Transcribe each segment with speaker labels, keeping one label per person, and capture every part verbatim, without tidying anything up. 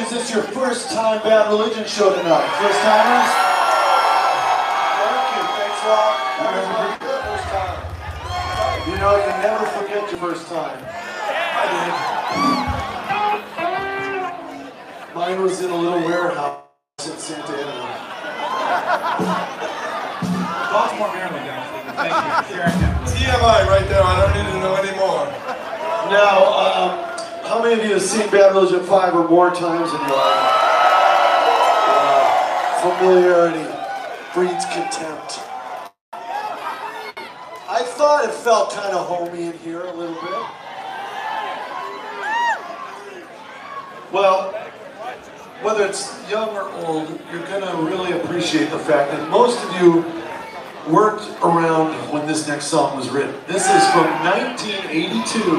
Speaker 1: is this your first time Bad Religion show tonight? First timers? Thank you, thanks a lot. First time. You know, you never forget your first time. I did. Mine was in a little warehouse in Santa Ana.
Speaker 2: Baltimore, Maryland, actually. Thank you for sharing that.
Speaker 3: T M I right there, I don't need to know anymore.
Speaker 1: Now, um, how many of you have seen Bad Religion five or more times in your life? Uh, familiarity breeds contempt. I thought it felt kind of homey in here a little bit. Well, whether it's young or old, you're going to really appreciate the fact that most of you weren't around when this next song was written. This is from nineteen eighty-two.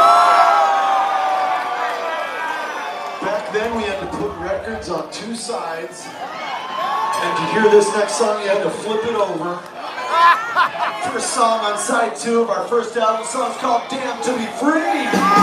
Speaker 1: Back then we had to put records on two sides, and to hear this next song you had to flip it over. First song on side two of our first album, the song's called Damn to Be Free.